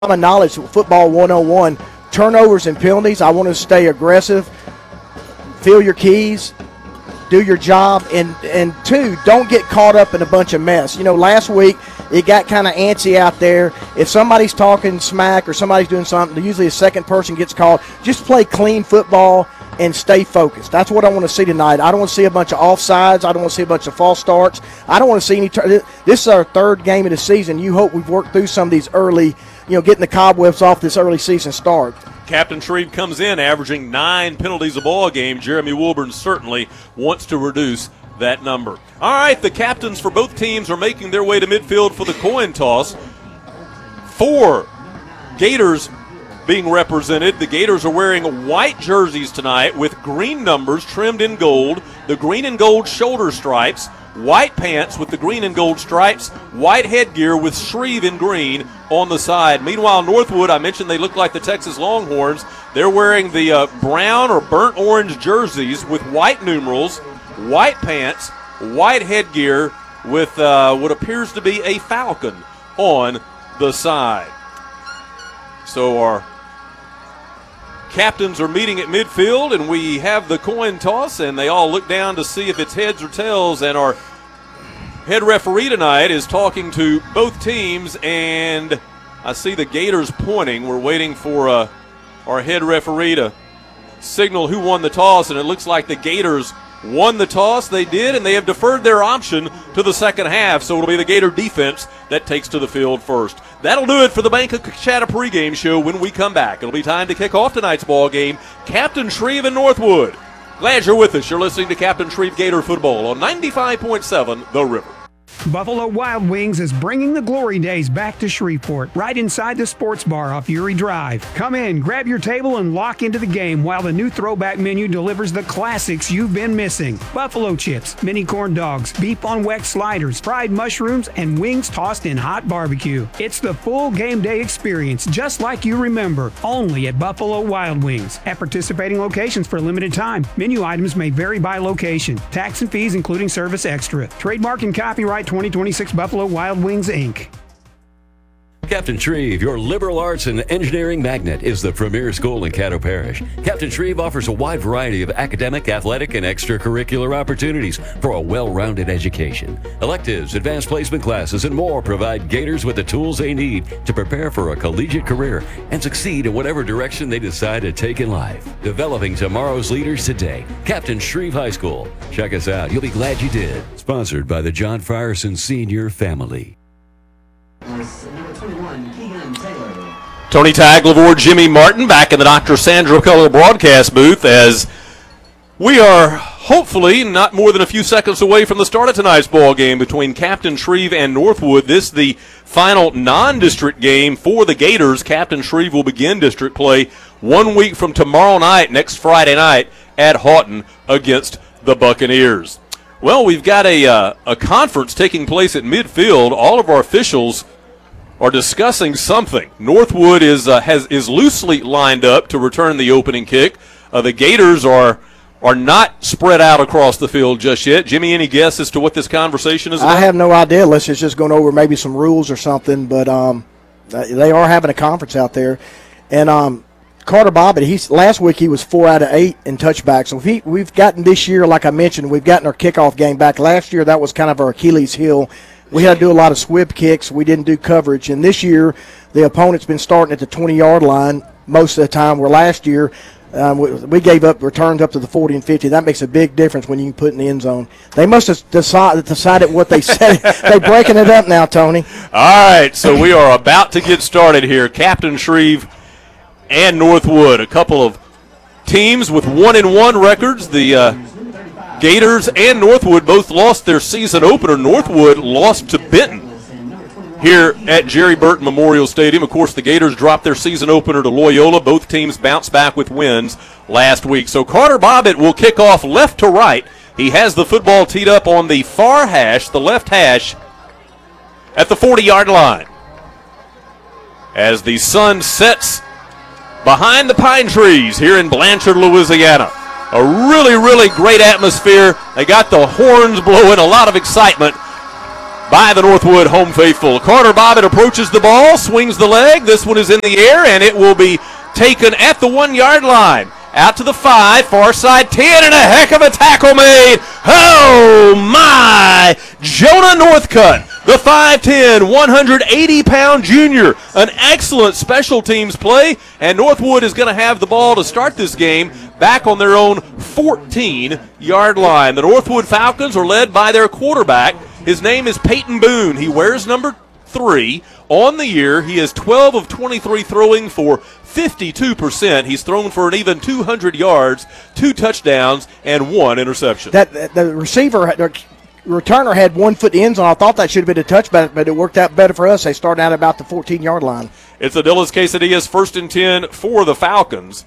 common knowledge, football 101, turnovers and penalties. I want to stay aggressive, feel your keys, do your job, and two, don't get caught up in a bunch of mess. Last week it got kind of antsy out there. If somebody's talking smack or somebody's doing something, usually a second person gets called. Just play clean football and stay focused. That's what I want to see tonight. I don't want to see a bunch of offsides. I don't want to see a bunch of false starts. I don't want to see any this is our third game of the season. You hope we've worked through some of these early, getting the cobwebs off this early season start. Captain Shreve comes in averaging 9 penalties a ball game. Jeremy Wilburn certainly wants to reduce that number. All right, the captains for both teams are making their way to midfield for the coin toss. 4 Gators being represented. The Gators are wearing white jerseys tonight with green numbers trimmed in gold, the green and gold shoulder stripes, white pants with the green and gold stripes, white headgear with Shreve in green on the side. Meanwhile, Northwood, I mentioned they look like the Texas Longhorns. They're wearing the brown or burnt orange jerseys with white numerals, white pants, white headgear with what appears to be a falcon on the side. So our captains are meeting at midfield, and we have the coin toss, and they all look down to see if it's heads or tails, and our head referee tonight is talking to both teams, and I see the Gators pointing. We're waiting for our head referee to signal who won the toss, and it looks like the Gators won the toss. They did, and they have deferred their option to the second half, so it'll be the Gator defense that takes to the field first. That'll do it for the Bank of Coshada pregame show. When we come back, it'll be time to kick off tonight's ball game. Captain Shreve and Northwood. Glad you're with us. You're listening to Captain Shreve Gator Football on 95.7 The River. Buffalo Wild Wings is bringing the glory days back to Shreveport, right inside the sports bar off Erie Drive. Come in, grab your table, and lock into the game while the new throwback menu delivers the classics you've been missing. Buffalo chips, mini corn dogs, beef on weck sliders, fried mushrooms, and wings tossed in hot barbecue. It's the full game day experience, just like you remember, only at Buffalo Wild Wings. At participating locations for a limited time, menu items may vary by location. Tax and fees including service extra. Trademark and copyright 2026 Buffalo Wild Wings, Inc. Captain Shreve, your liberal arts and engineering magnet, is the premier school in Caddo Parish. Captain Shreve offers a wide variety of academic, athletic, and extracurricular opportunities for a well-rounded education. Electives, advanced placement classes, and more provide Gators with the tools they need to prepare for a collegiate career and succeed in whatever direction they decide to take in life. Developing tomorrow's leaders today. Captain Shreve High School. Check us out. You'll be glad you did. Sponsored by the John Frierson Senior Family. Tony Tagliavore, Jimmy Martin back in the Dr. Sandra Color broadcast booth as we are hopefully not more than a few seconds away from the start of tonight's ball game between Captain Shreve and Northwood. This is the final non-district game for the Gators. Captain Shreve will begin district play 1 week from tomorrow night, next Friday night, at Houghton against the Buccaneers. Well, we've got a conference taking place at midfield. All of our officials are discussing something. Northwood is loosely lined up to return the opening kick. The Gators are not spread out across the field just yet. Jimmy, any guess as to what this conversation is about? I have no idea unless it's just going over maybe some rules or something, but they are having a conference out there. And Carter Bobbitt, last week he was 4 out of 8 in touchbacks. So we've gotten this year, like I mentioned, we've gotten our kickoff game back. Last year that was kind of our Achilles heel. We had to do a lot of squib kicks. We didn't do coverage. And this year, the opponent's been starting at the 20-yard line most of the time, where last year we gave up returns up to the 40 and 50. That makes a big difference when you can put in the end zone. They must have decided what they said. They're breaking it up now, Tony. All right, so we are about to get started here. Captain Shreve and Northwood, a couple of teams with 1-1 records. The Gators and Northwood both lost their season opener. Northwood lost to Benton here at Jerry Burton Memorial Stadium. Of course, the Gators dropped their season opener to Loyola. Both teams bounced back with wins last week. So Carter Bobbitt will kick off left to right. He has the football teed up on the far hash, the left hash, at the 40-yard line. As the sun sets behind the pine trees here in Blanchard, Louisiana. A really, really great atmosphere. They got the horns blowing, a lot of excitement. by the Northwood home faithful. Carter Bobbitt approaches the ball, swings the leg. This one is in the air, and it will be taken at the 1 yard line. Out to the 5, far side 10, and a heck of a tackle made. Oh, my! Jonah Northcutt, the 5'10", 180-pound junior. An excellent special teams play, and Northwood is going to have the ball to start this game back on their own 14-yard line. The Northwood Falcons are led by their quarterback. His name is Peyton Boone. He wears number 3 on the year. He is 12 of 23 throwing for 52%. He's thrown for an even 200 yards, 2 touchdowns, and 1 interception. The returner had 1 foot in the end zone. I thought that should have been a touchback, but it worked out better for us. They started out about the 14-yard line. It's Adilas Quesadillas, 1st and 10 for the Falcons.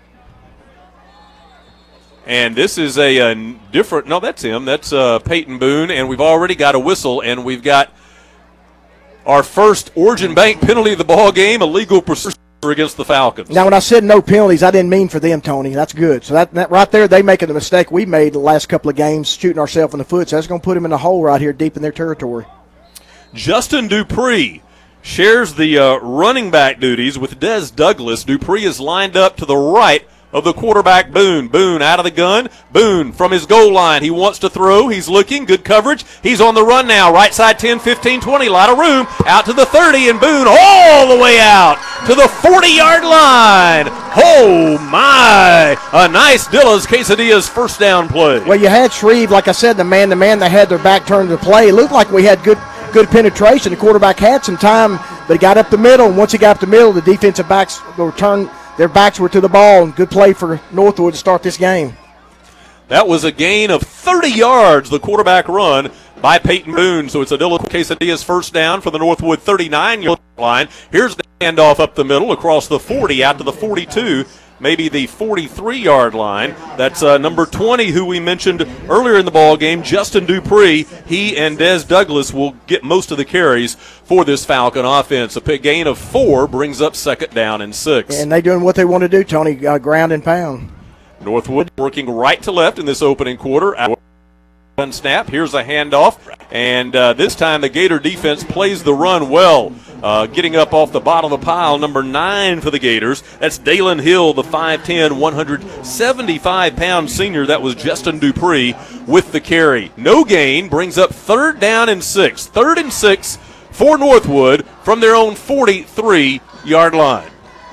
And this is a different – no, that's him. That's Peyton Boone, and we've already got a whistle, and we've got our first Origin Bank penalty of the ball game, a legal procedure against the Falcons. Now, when I said no penalties, I didn't mean for them, Tony. That's good. So that right there, they making the mistake we made the last couple of games, shooting ourselves in the foot. So that's going to put them in a hole right here deep in their territory. Justin Dupree shares the running back duties with Des Douglas. Dupree is lined up to the right of the quarterback, Boone. Boone out of the gun. Boone from his goal line. He wants to throw. He's looking. Good coverage. He's on the run now. Right side 10, 15, 20. A lot of room. Out to the 30, and Boone all the way out to the 40-yard line. Oh, my. A nice Dilla's Quesadillas first down play. Well, you had Shreve, like I said, the man they had their back turned to the play. It looked like we had good penetration. The quarterback had some time, but he got up the middle, and once he got up the middle, the defensive backs returned. Their backs were to the ball, and good play for Northwood to start this game. That was a gain of 30 yards, the quarterback run by Peyton Boone. So it's Adilas Quesadillas first down for the Northwood 39-yard line. Here's the handoff up the middle across the 40 out to the 42, maybe the 43-yard line. That's number 20, who we mentioned earlier in the ball game, Justin Dupree. He and Des Douglas will get most of the carries for this Falcon offense. A gain of 4 brings up 2nd down and 6. And they doing what they want to do, Tony, ground and pound. Northwood working right to left in this opening quarter. Gun snap. Here's a handoff, and this time the Gator defense plays the run well. Getting up off the bottom of the pile, number 9 for the Gators. That's Dalen Hill, the 5'10", 175-pound senior. That was Justin Dupree with the carry. No gain brings up 3rd down and 6. 3rd and 6 for Northwood from their own 43-yard line.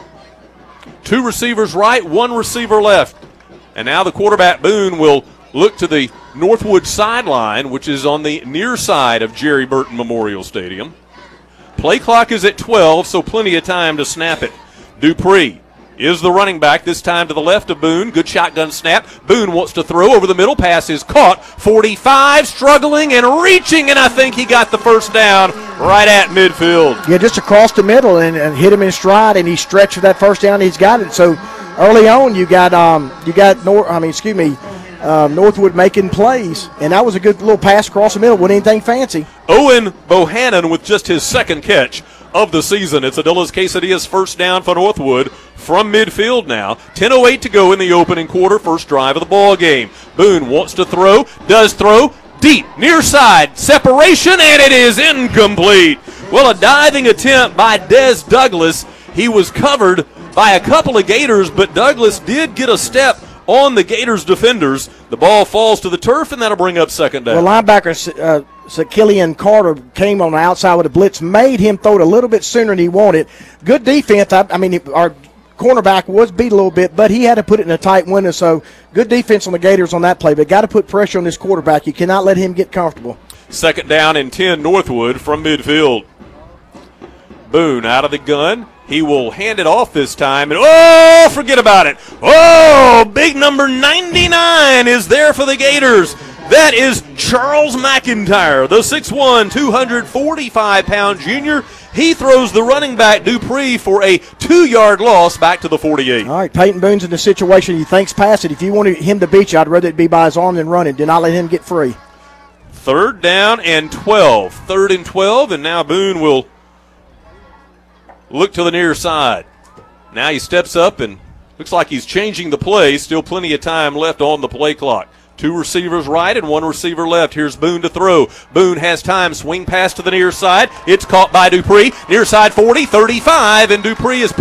2 receivers right, 1 receiver left. And now the quarterback, Boone, will look to the Northwood sideline, which is on the near side of Jerry Burton Memorial Stadium. Play clock is at 12, so plenty of time to snap it. Dupree is the running back, this time to the left of Boone. Good shotgun snap. Boone wants to throw over the middle. Pass is caught. 45, struggling and reaching, and I think he got the first down right at midfield. Yeah, just across the middle and hit him in stride, and he stretched for that first down. He's got it. So early on, you got Northwood making plays, and that was a good little pass across the middle. Wasn't anything fancy. Owen Bohannon with just his 2nd catch of the season. It's Adilas Quesadillas first down for Northwood from midfield now. 10:08 to go in the opening quarter, first drive of the ball game. Boone wants to throw, does throw, deep, near side, separation, and it is incomplete. Well, a diving attempt by Des Douglas. He was covered by a couple of Gators, but Douglas did get a step on the Gators defenders. The ball falls to the turf, and that'll bring up 2nd down. Well, linebacker Killian Carter came on the outside with a blitz, made him throw it a little bit sooner than he wanted. Good defense. Our cornerback was beat a little bit, but he had to put it in a tight window, so good defense on the Gators on that play. But got to put pressure on this quarterback. You cannot let him get comfortable. 2nd down and 10, Northwood from midfield. Boone out of the gun. He will hand it off this time. And forget about it. Big number 99 is there for the Gators. That is Charles McIntyre, the 6'1", 245-pound junior. He throws the running back, Dupree, for a 2-yard loss back to the 48. All right, Peyton Boone's in the situation. He thinks pass it. If you wanted him to beat you, I'd rather it be by his arm than running. Do not let him get free. 3rd down and 12. 3rd and 12, and now Boone will look to the near side. Now he steps up and looks like he's changing the play. Still plenty of time left on the play clock. 2 receivers right and 1 receiver left. Here's Boone to throw. Boone has time. Swing pass to the near side. It's caught by Dupree. Near side 40, 35, and Dupree is